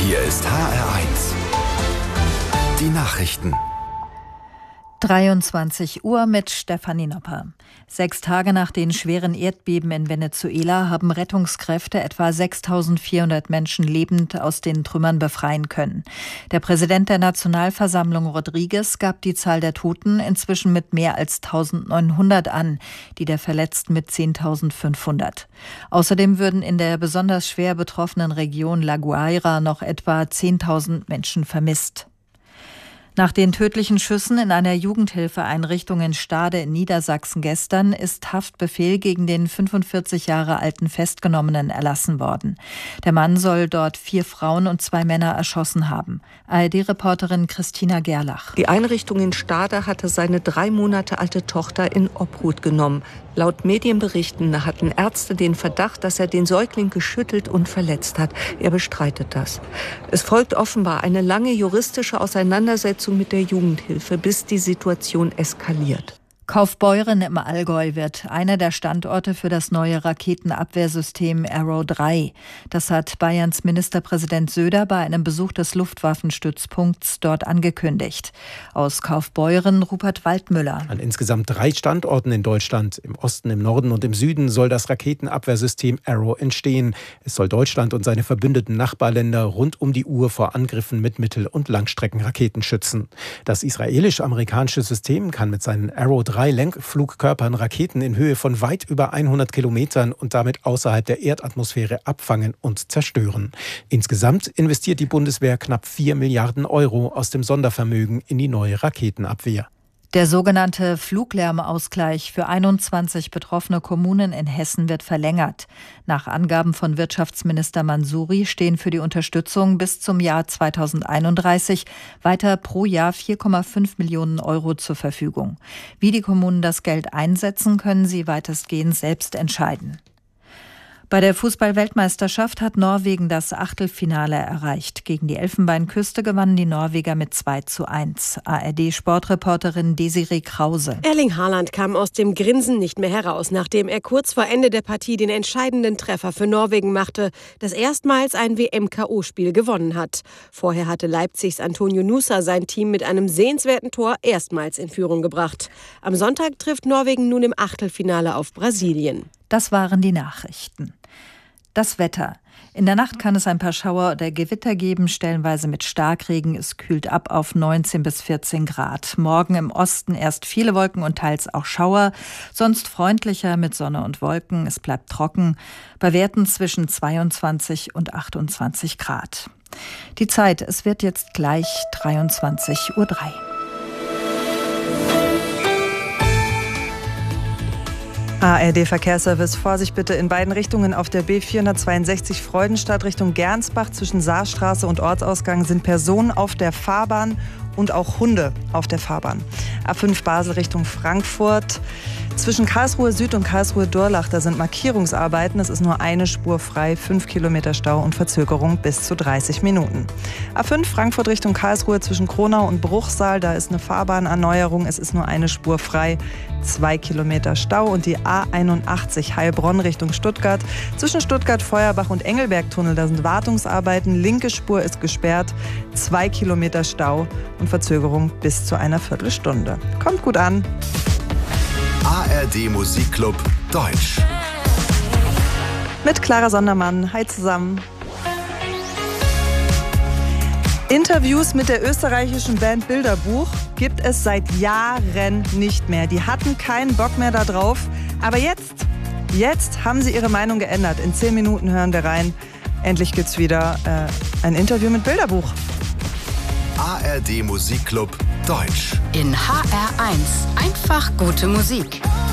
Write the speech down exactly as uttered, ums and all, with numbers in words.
Hier ist H R eins. Die Nachrichten. dreiundzwanzig Uhr mit Stefanie Nopper. Sechs Tage nach den schweren Erdbeben in Venezuela haben Rettungskräfte etwa sechstausendvierhundert Menschen lebend aus den Trümmern befreien können. Der Präsident der Nationalversammlung Rodriguez gab die Zahl der Toten inzwischen mit mehr als eintausendneunhundert an, die der Verletzten mit zehntausendfünfhundert. Außerdem würden in der besonders schwer betroffenen Region La Guaira noch etwa zehntausend Menschen vermisst. Nach den tödlichen Schüssen in einer Jugendhilfeeinrichtung in Stade in Niedersachsen gestern ist Haftbefehl gegen den fünfundvierzig Jahre alten Festgenommenen erlassen worden. Der Mann soll dort vier Frauen und zwei Männer erschossen haben. A R D-Reporterin Christina Gerlach. Die Einrichtung in Stade hatte seine drei Monate alte Tochter in Obhut genommen. Laut Medienberichten hatten Ärzte den Verdacht, dass er den Säugling geschüttelt und verletzt hat. Er bestreitet das. Es folgt offenbar eine lange juristische Auseinandersetzung mit der Jugendhilfe, bis die Situation eskaliert. Kaufbeuren im Allgäu wird einer der Standorte für das neue Raketenabwehrsystem Arrow drei. Das hat Bayerns Ministerpräsident Söder bei einem Besuch des Luftwaffenstützpunkts dort angekündigt. Aus Kaufbeuren Rupert Waldmüller. An insgesamt drei Standorten in Deutschland, im Osten, im Norden und im Süden, soll das Raketenabwehrsystem Arrow entstehen. Es soll Deutschland und seine verbündeten Nachbarländer rund um die Uhr vor Angriffen mit Mittel- und Langstreckenraketen schützen. Das israelisch-amerikanische System kann mit seinen Arrow drei Lenkflugkörpern Raketen in Höhe von weit über hundert Kilometern und damit außerhalb der Erdatmosphäre abfangen und zerstören. Insgesamt investiert die Bundeswehr knapp vier Milliarden Euro aus dem Sondervermögen in die neue Raketenabwehr. Der sogenannte Fluglärmausgleich für einundzwanzig betroffene Kommunen in Hessen wird verlängert. Nach Angaben von Wirtschaftsminister Mansouri stehen für die Unterstützung bis zum Jahr zweitausendeinunddreißig weiter pro Jahr vier Komma fünf Millionen Euro zur Verfügung. Wie die Kommunen das Geld einsetzen, können sie weitestgehend selbst entscheiden. Bei der Fußball-Weltmeisterschaft hat Norwegen das Achtelfinale erreicht. Gegen die Elfenbeinküste gewannen die Norweger mit zwei zu eins. A R D-Sportreporterin Desiree Krause. Erling Haaland kam aus dem Grinsen nicht mehr heraus, nachdem er kurz vor Ende der Partie den entscheidenden Treffer für Norwegen machte, das erstmals ein W M-K O-Spiel gewonnen hat. Vorher hatte Leipzigs Antonio Nusa sein Team mit einem sehenswerten Tor erstmals in Führung gebracht. Am Sonntag trifft Norwegen nun im Achtelfinale auf Brasilien. Das waren die Nachrichten. Das Wetter. In der Nacht kann es ein paar Schauer oder Gewitter geben, stellenweise mit Starkregen. Es kühlt ab auf neunzehn bis vierzehn Grad. Morgen im Osten erst viele Wolken und teils auch Schauer, sonst freundlicher mit Sonne und Wolken. Es bleibt trocken, bei Werten zwischen zweiundzwanzig und achtundzwanzig Grad. Die Zeit, es wird jetzt gleich dreiundzwanzig Uhr drei. A R D-Verkehrsservice. Vorsicht bitte in beiden Richtungen auf der B vierhundertzweiundsechzig Freudenstadt Richtung Gernsbach. Zwischen Saarstraße und Ortsausgang sind Personen auf der Fahrbahn und auch Hunde auf der Fahrbahn. A fünf Basel Richtung Frankfurt. Zwischen Karlsruhe Süd und Karlsruhe Durlach, da sind Markierungsarbeiten. Es ist nur eine Spur frei, fünf Kilometer Stau und Verzögerung bis zu dreißig Minuten. A fünf Frankfurt Richtung Karlsruhe zwischen Kronau und Bruchsal, da ist eine Fahrbahnerneuerung. Es ist nur eine Spur frei, zwei Kilometer Stau. Und die A einundachtzig Heilbronn Richtung Stuttgart. Zwischen Stuttgart, Feuerbach und Engelbergtunnel, da sind Wartungsarbeiten. Linke Spur ist gesperrt, zwei Kilometer Stau und Verzögerung bis zu einer Viertelstunde. Kommt gut an. A R D Musikclub Deutsch. Mit Clara Sondermann. Hi zusammen. Interviews mit der österreichischen Band Bilderbuch gibt es seit Jahren nicht mehr. Die hatten keinen Bock mehr da drauf. Aber jetzt, jetzt haben sie ihre Meinung geändert. In zehn Minuten hören wir rein. Endlich gibt's wieder äh, ein Interview mit Bilderbuch. A R D Musikclub Deutsch. In H R eins. Einfach gute Musik.